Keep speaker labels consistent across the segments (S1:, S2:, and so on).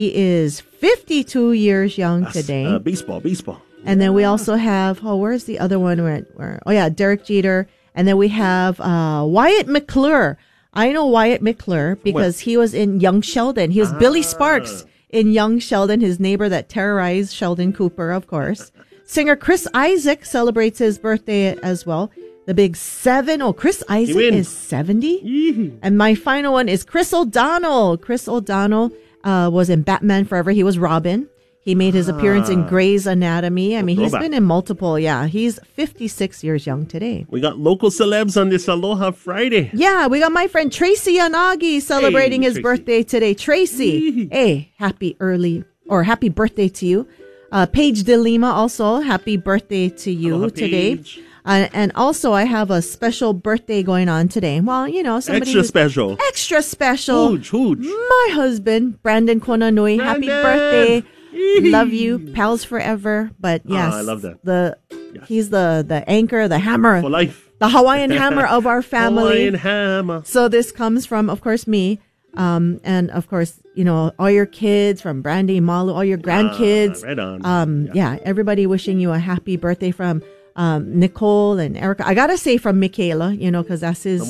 S1: He is 52 years young today.
S2: Baseball.
S1: And then we also have, where's the other one? Derek Jeter. And then we have Wyatt McClure. I know Wyatt McClure because he was in Young Sheldon. He was Billy Sparks in Young Sheldon, his neighbor that terrorized Sheldon Cooper, of course. Singer Chris Isaak celebrates his birthday as well. The big 7. Oh, Chris Isaak is 70. And my final one is Chris O'Donnell. Chris O'Donnell was in Batman Forever. He was Robin. He made his appearance in Grey's Anatomy. I mean, he's been in multiple. Yeah, he's 56 years young today.
S2: We got local celebs on this Aloha Friday.
S1: Yeah, we got my friend Tracy Yanagi celebrating his birthday today. Tracy, hey, happy birthday to you. Paige De Lima also, happy birthday to you
S2: Aloha,
S1: today.
S2: Paige.
S1: And also, I have a special birthday going on today. Well, somebody extra special.
S2: Huge.
S1: My husband, Brandon Konanui. Happy birthday. Love you, pals forever. But yes,
S2: I love that.
S1: He's the anchor, the hammer
S2: for life,
S1: the Hawaiian hammer of our family.
S2: Hawaiian hammer.
S1: So this comes from, of course, me. And of course, all your kids from Brandy, Malu, all your grandkids.
S2: Right on.
S1: Everybody wishing you a happy birthday from Nicole and Erica. I gotta say from Michaela, because that's his.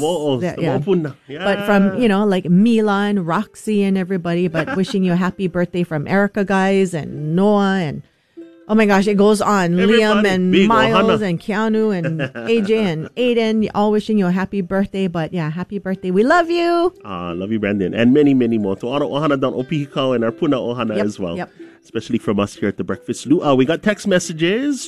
S1: But from like Mila and Roxy and everybody. But wishing you a happy birthday from Erica guys and Noah and oh my gosh, it goes on. Everybody. Liam and Big Miles Ohana. And Keanu and AJ and Aiden, all wishing you a happy birthday. But yeah, happy birthday. We love you.
S2: Love you, Brandon. And many, many more. To all ohana down Opihikau and our Puna Ohana as well.
S1: Yep.
S2: Especially from us here at the Breakfast Luau. We got text messages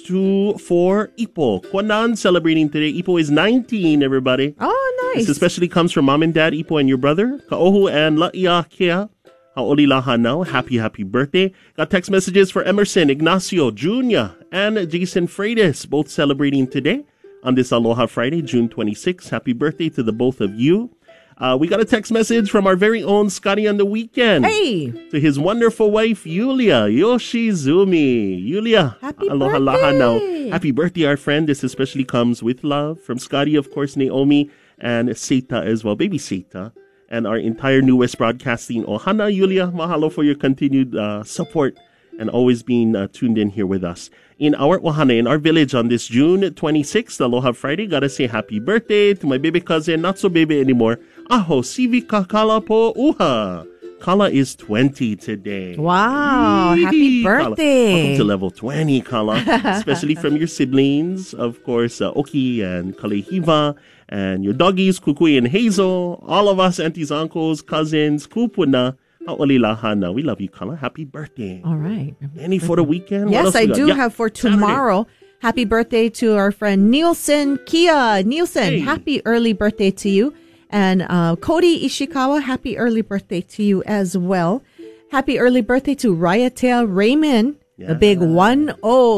S2: for Ipo. Kwanan celebrating today. Ipo is 19, everybody.
S1: Oh, nice.
S2: This especially comes from mom and dad, Ipo and your brother. Kaohu and Laia Kea. Haoli laha now. Happy birthday. Got text messages for Emerson, Ignacio, Junior, and Jason Freitas, both celebrating today on this Aloha Friday, June 26th. Happy birthday to the both of you. We got a text message from our very own Scotty on the weekend.
S1: Hey!
S2: To his wonderful wife, Yulia Yoshizumi. Yulia,
S1: happy
S2: aloha
S1: birthday.
S2: Laha now. Happy birthday, our friend. This especially comes with love from Scotty, of course, Naomi, and Seita as well. Baby Seita. And our entire New West Broadcasting Ohana. Yulia, mahalo for your continued support and always being tuned in here with us. In our Ohana, in our village on this June 26th, Aloha Friday, gotta say happy birthday to my baby cousin, not so baby anymore, Aho Sivika Kala po Uha. Kala is 20 today.
S1: Wow, happy birthday.
S2: Kala. Welcome to level 20, Kala. Especially from your siblings, of course, Oki and Kalehiva, and your doggies, Kukui and Hazel, all of us, aunties, uncles, cousins, Kupuna, Haolilahana. We love you, Kala. Happy birthday.
S1: All right.
S2: Any for the weekend?
S1: Yes, I do have for tomorrow. Saturday. Happy birthday to our friend Nielsen Kia. Nielsen, happy early birthday to you. And Cody Ishikawa, happy early birthday to you as well. Happy early birthday to Ryatea Raymond, the big 10,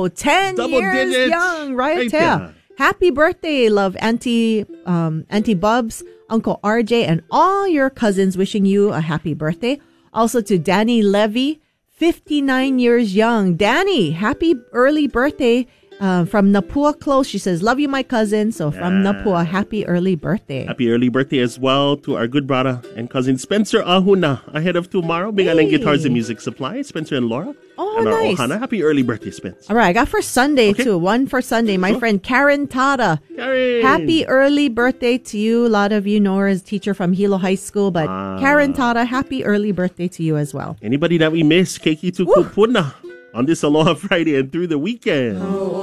S1: 10
S2: Double
S1: years
S2: digits.
S1: young, Ryatea. Happy birthday, love, Auntie Bubs, Uncle RJ, and all your cousins wishing you a happy birthday. Also to Danny Levy, 59 years young. Danny, happy early birthday. From Napua Close, she says, love you, my cousin. So from Napua, happy early birthday.
S2: Happy early birthday as well to our good brother and cousin Spencer Ahuna. Ahead of tomorrow, Bingalang Guitars and Music Supply, Spencer and Laura.
S1: Oh,
S2: and
S1: nice.
S2: Our Ohana. Happy early birthday, Spence.
S1: All right, I got for Sunday too. One for Sunday. My friend Karen Tada.
S2: Karen.
S1: Happy early birthday to you. A lot of you know her as teacher from Hilo High School, but Karen Tada, happy early birthday to you as well.
S2: Anybody that we miss, Keiki to Kupuna on this Aloha Friday and through the weekend.